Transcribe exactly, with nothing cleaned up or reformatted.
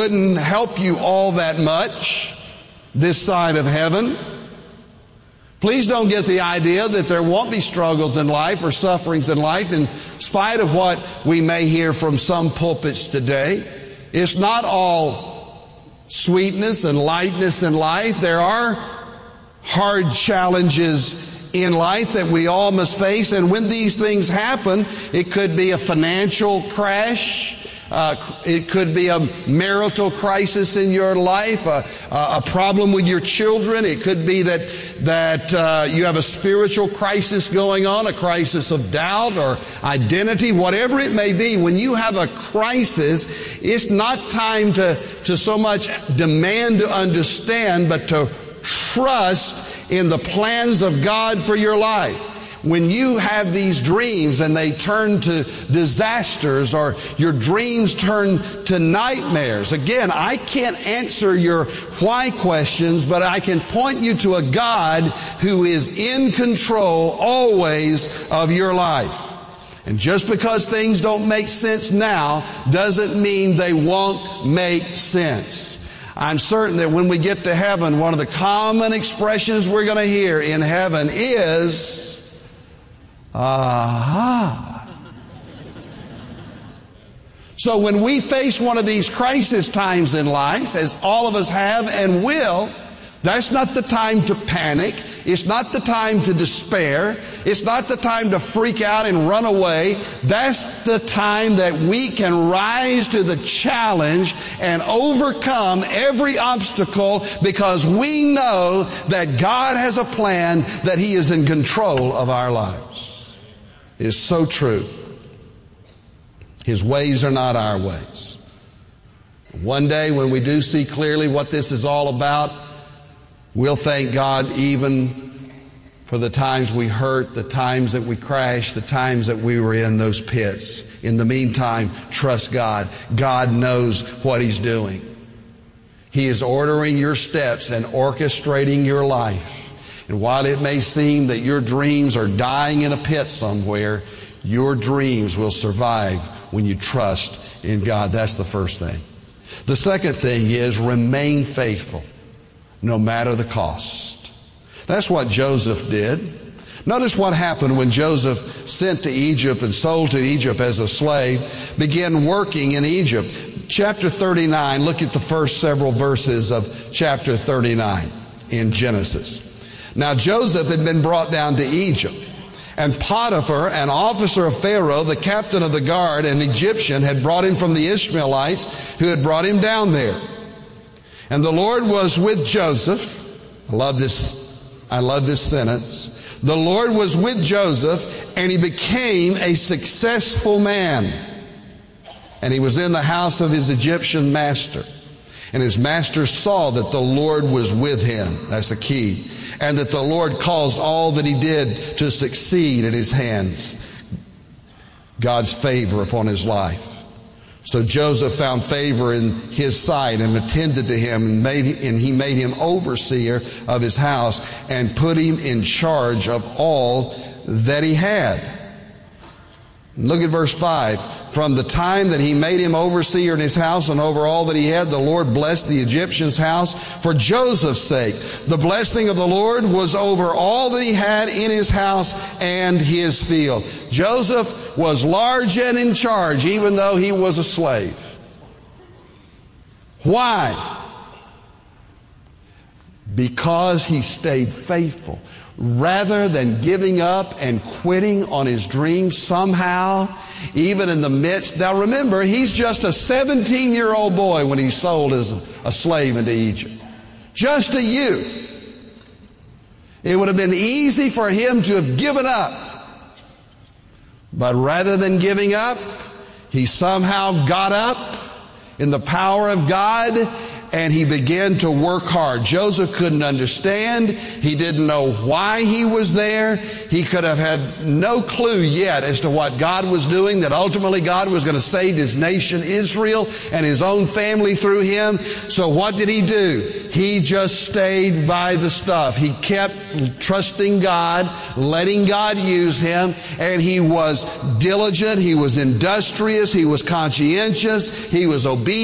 wouldn't help you all that much this side of heaven. Please don't get the idea that there won't be struggles in life or sufferings in life, in spite of what we may hear from some pulpits today. It's not all sweetness and lightness in life. There are hard challenges in life that we all must face. And when these things happen, it could be a financial crash. Uh, it could be a marital crisis in your life, a, a problem with your children. It could be that that uh, you have a spiritual crisis going on, a crisis of doubt or identity, whatever it may be. When you have a crisis, it's not time to, to so much demand to understand, but to trust in the plans of God for your life. When you have these dreams and they turn to disasters, or your dreams turn to nightmares, again, I can't answer your why questions, but I can point you to a God who is in control always of your life. And just because things don't make sense now doesn't mean they won't make sense. I'm certain that when we get to heaven, one of the common expressions we're going to hear in heaven is, aha. So when we face one of these crisis times in life, as all of us have and will, that's not the time to panic. It's not the time to despair. It's not the time to freak out and run away. That's the time that we can rise to the challenge and overcome every obstacle, because we know that God has a plan, that He is in control of our lives. It is so true. His ways are not our ways. One day when we do see clearly what this is all about, we'll thank God even for the times we hurt, the times that we crashed, the times that we were in those pits. In the meantime, trust God. God knows what He's doing. He is ordering your steps and orchestrating your life. And while it may seem that your dreams are dying in a pit somewhere, your dreams will survive when you trust in God. That's the first thing. The second thing is remain faithful, no matter the cost. That's what Joseph did. Notice what happened when Joseph, sent to Egypt and sold to Egypt as a slave, began working in Egypt. Chapter thirty-nine, look at the first several verses of chapter thirty-nine in Genesis. Now Joseph had been brought down to Egypt, and Potiphar, an officer of Pharaoh, the captain of the guard, an Egyptian, had brought him from the Ishmaelites who had brought him down there. And the Lord was with Joseph. I love this, I love this sentence. The Lord was with Joseph, and he became a successful man. And he was in the house of his Egyptian master. And his master saw that the Lord was with him. That's the key. And that the Lord caused all that he did to succeed in his hands. God's favor upon his life. So Joseph found favor in his sight and attended to him, and, made, and he made him overseer of his house and put him in charge of all that he had. Look at verse five. From the time that he made him overseer in his house and over all that he had, the Lord blessed the Egyptian's house for Joseph's sake. The blessing of the Lord was over all that he had in his house and his field. Joseph was large and in charge, even though he was a slave. Why? Because he stayed faithful. Rather than giving up and quitting on his dreams somehow, even in the midst. Now remember, he's just a seventeen-year-old boy when he's sold as a slave into Egypt. Just a youth. It would have been easy for him to have given up. But rather than giving up, he somehow got up in the power of God, and he began to work hard. Joseph couldn't understand. He didn't know why he was there. He could have had no clue yet as to what God was doing, that ultimately God was going to save his nation Israel and his own family through him. So what did he do? He just stayed by the stuff. He kept trusting God, letting God use him, and he was diligent, he was industrious, he was conscientious, he was obedient.